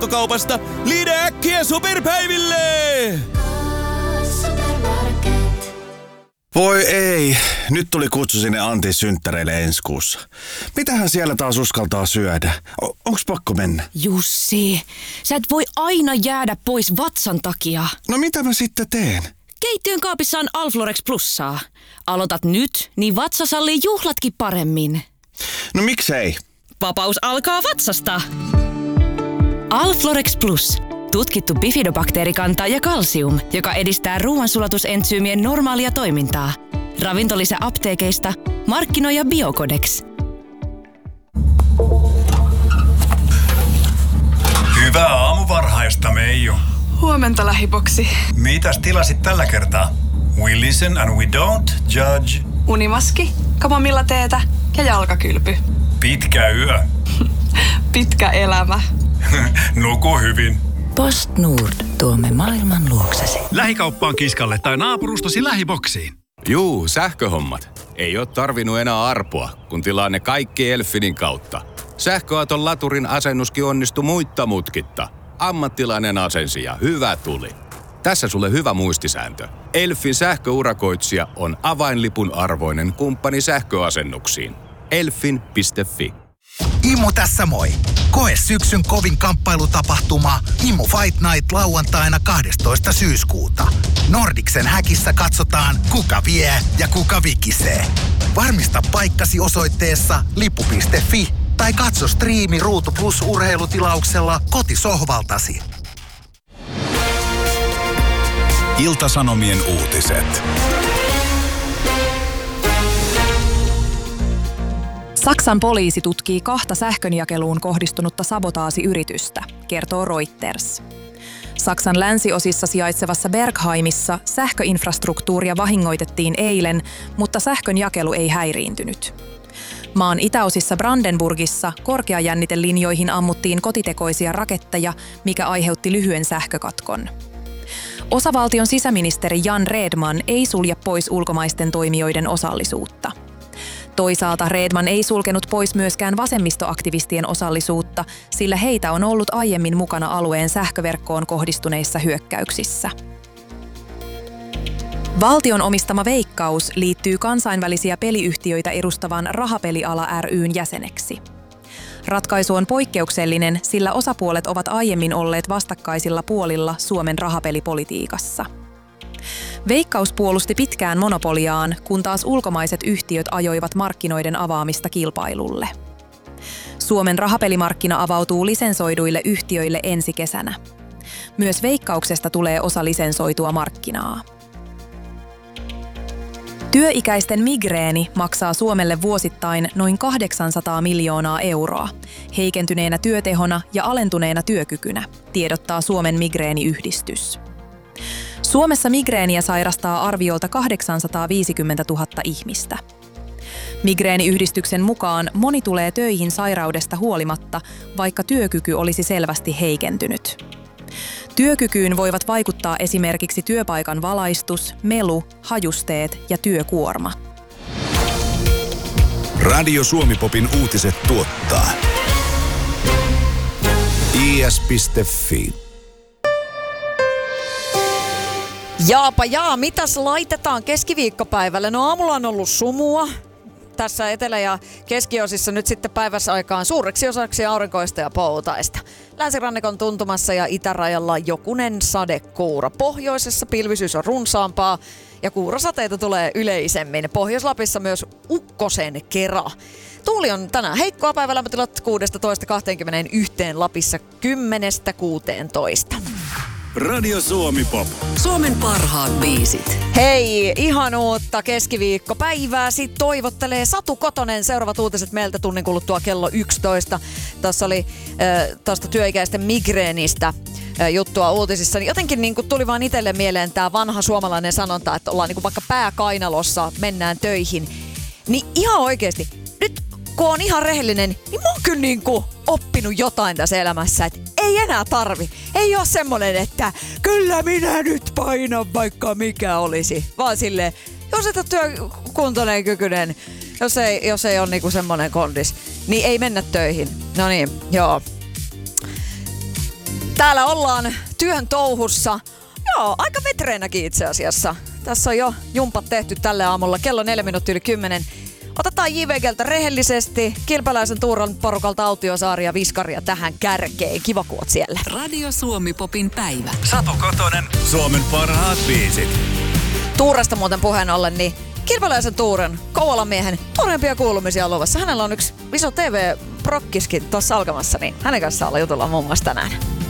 kaupasta Lidl äkkiä superpäiville! Voi ei, nyt tuli kutsu sinne Antin synttäreille ensi kuussa. Mitähän siellä taas uskaltaa syödä? Onks pakko mennä? Jussi, sä et voi aina jäädä pois vatsan takia. No mitä mä sitten teen? Keittiön kaapissa on Alflorex Plussaa. Aloitat nyt, niin vatsa sallii juhlatkin paremmin. No miksei? Vapaus alkaa vatsasta. Alflorex Plus. Tutkittu bifidobakteerikanta ja kalsium, joka edistää ruoansulatusentsyymien normaalia toimintaa. Ravintolisä apteekeista, markkinoija Biocodex. Hyvää aamuvarhaista, Meiju. Huomenta, lähiboksi. Mitäs tilasit tällä kertaa? We listen and we don't judge. Unimaski, kamomilla teetä ja jalkakylpy. Pitkä yö. Pitkä elämä. Nuku hyvin. Post Nord, tuomme maailman luoksesi. Lähikauppaan kiskalle tai naapurustasi lähiboksiin. Juu, sähköhommat. Ei oo tarvinnut enää arpoa, kun tilaa ne kaikki Elfinin kautta. Sähköauton laturin asennuskin onnistui muitta mutkitta. Ammattilainen asensi ja hyvä tuli. Tässä sulle hyvä muistisääntö. Elfin sähköurakoitsija on avainlipun arvoinen kumppani sähköasennuksiin. Elfin.fi. Immu tässä moi. Koe syksyn kovin kamppailutapahtuma Immu Fight Night lauantaina 12. syyskuuta. Nordiksen häkissä katsotaan, kuka vie ja kuka vikisee. Varmista paikkasi osoitteessa lippu.fi tai katso striimi Ruutu Plus -urheilutilauksella kotisohvaltasi. Ilta-Sanomien uutiset. Saksan poliisi tutkii 2 sähkönjakeluun kohdistunutta sabotaasiyritystä, kertoo Reuters. Saksan länsiosissa sijaitsevassa Bergheimissa sähköinfrastruktuuria vahingoitettiin eilen, mutta sähkönjakelu ei häiriintynyt. Maan itäosissa Brandenburgissa korkeajännitelinjoihin ammuttiin kotitekoisia raketteja, mikä aiheutti lyhyen sähkökatkon. Osavaltion sisäministeri Jan Redman ei sulje pois ulkomaisten toimijoiden osallisuutta. Toisaalta Redman ei sulkenut pois myöskään vasemmistoaktivistien osallisuutta, sillä heitä on ollut aiemmin mukana alueen sähköverkkoon kohdistuneissa hyökkäyksissä. Valtion omistama Veikkaus liittyy kansainvälisiä peliyhtiöitä edustavan Rahapeliala ry:n jäseneksi. Ratkaisu on poikkeuksellinen, sillä osapuolet ovat aiemmin olleet vastakkaisilla puolilla Suomen rahapelipolitiikassa. Veikkaus puolusti pitkään monopoliaan, kun taas ulkomaiset yhtiöt ajoivat markkinoiden avaamista kilpailulle. Suomen rahapelimarkkina avautuu lisensoiduille yhtiöille ensi kesänä. Myös Veikkauksesta tulee osa lisensoitua markkinaa. Työikäisten migreeni maksaa Suomelle vuosittain noin 800 miljoonaa euroa, heikentyneenä työtehona ja alentuneena työkykynä, tiedottaa Suomen migreeniyhdistys. Suomessa migreeniä sairastaa arviolta 850 000 ihmistä. Migreeniyhdistyksen mukaan moni tulee töihin sairaudesta huolimatta, vaikka työkyky olisi selvästi heikentynyt. Työkykyyn voivat vaikuttaa esimerkiksi työpaikan valaistus, melu, hajusteet ja työkuorma. Radio Suomi-popin uutiset tuottaa is.fi. Jaapa jaa, mitäs laitetaan keskiviikkopäivälle? No aamulla on ollut sumua. Tässä etelä- ja keskiosissa nyt sitten päivässä aikaan suureksi osaksi aurinkoista ja poutaista. Länsirannikon tuntumassa ja itärajalla jokunen sadekuura. Pohjoisessa pilvisyys on runsaampaa ja kuurasateita tulee yleisemmin. Pohjois-Lapissa myös ukkosen kera. Tuuli on tänään heikkoa, päivälämpötilat 16-21, Lapissa 10-16. Radio Suomi-pop. Suomen parhaat biisit. Hei, ihanuutta keskiviikkopäivää. Sitten toivottelee Satu Kotonen. Seuraavat uutiset meiltä tunnin kuluttua kello 11. Tuossa oli tuosta työikäisten migreenistä juttua uutisissa. Niin jotenkin niin tuli vaan itselle mieleen tämä vanha suomalainen sanonta, että ollaan niin vaikka pää kainalossa, mennään töihin. Niin ihan oikeasti, nyt kun on ihan rehellinen, niin mä oon kyllä niin oppinut jotain tässä elämässä, että ei enää tarvi. Ei ole semmonen, että kyllä minä nyt painan vaikka mikä olisi. Vaan silleen, jos et ole työkuntoinen, kykyinen, jos ei ole niinku semmonen kondis, niin ei mennä töihin. No niin, joo. Täällä ollaan työn touhussa. Joo, aika vetreenäkin itse asiassa. Tässä on jo jumpat tehty tälle aamulla. Kello 4:10. Otetaan JVGltä rehellisesti. Kilpeläisen Tuuran porukalta Autiosaari ja Viskaria tähän kärkeen. Kiva, kun oot siellä. Radio Suomi Popin päivä. Satu Kotonen, Suomen parhaat biisit. Tuurasta muuten puheen ollen, niin Kilpeläisen Tuuran, Kouvolan miehen tuoreimpia kuulumisia luvassa. Hänellä on yksi iso TV-prokkiskin tuossa alkamassa, niin hänen kanssaan ollaan jutulla muun muassa tänään.